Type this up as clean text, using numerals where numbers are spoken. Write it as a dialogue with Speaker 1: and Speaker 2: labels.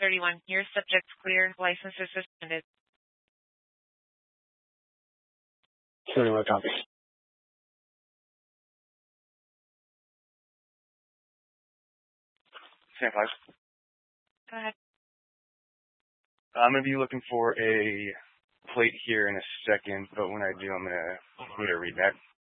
Speaker 1: 31. Your subject clear. License is suspended.
Speaker 2: 31 copy.
Speaker 3: Stand 5.
Speaker 1: Go ahead.
Speaker 3: I'm going to be looking for a plate here in a second, but when I do, I'm going to need a read back.